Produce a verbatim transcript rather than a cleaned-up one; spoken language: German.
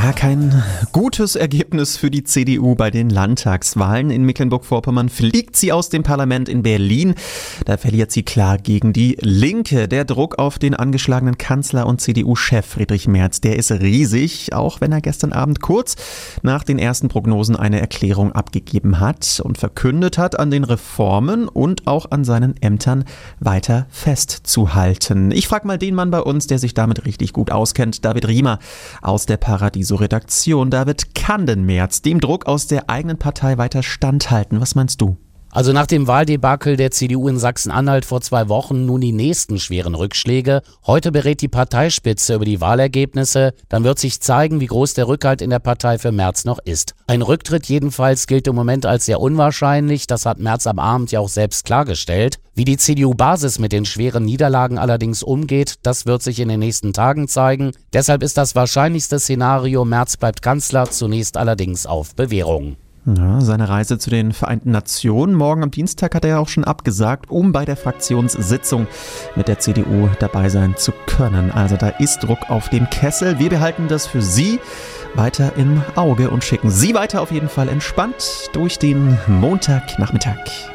Ja, kein gutes Ergebnis für die C D U bei den Landtagswahlen. In Mecklenburg-Vorpommern fliegt sie aus dem Parlament in Berlin. Da verliert sie klar gegen die Linke. Der Druck auf den angeschlagenen Kanzler und C D U-Chef Friedrich Merz, der ist riesig, auch wenn er gestern Abend kurz nach den ersten Prognosen eine Erklärung abgegeben hat und verkündet hat, an den Reformen und auch an seinen Ämtern weiter festzuhalten. Ich frage mal den Mann bei uns, der sich damit richtig gut auskennt, David Riemer aus der Paradiso-Redaktion. David, kann denn Merz dem Druck aus der eigenen Partei weiter standhalten? Was meinst du? Also nach dem Wahldebakel der C D U in Sachsen-Anhalt vor zwei Wochen nun die nächsten schweren Rückschläge. Heute berät die Parteispitze über die Wahlergebnisse. Dann wird sich zeigen, wie groß der Rückhalt in der Partei für Merz noch ist. Ein Rücktritt jedenfalls gilt im Moment als sehr unwahrscheinlich. Das hat Merz am Abend ja auch selbst klargestellt. Wie die C D U-Basis mit den schweren Niederlagen allerdings umgeht, das wird sich in den nächsten Tagen zeigen. Deshalb ist das wahrscheinlichste Szenario, Merz bleibt Kanzler, zunächst allerdings auf Bewährung. Ja, seine Reise zu den Vereinten Nationen morgen am Dienstag hat er ja auch schon abgesagt, um bei der Fraktionssitzung mit der C D U dabei sein zu können. Also da ist Druck auf dem Kessel. Wir behalten das für Sie weiter im Auge und schicken Sie weiter auf jeden Fall entspannt durch den Montagnachmittag.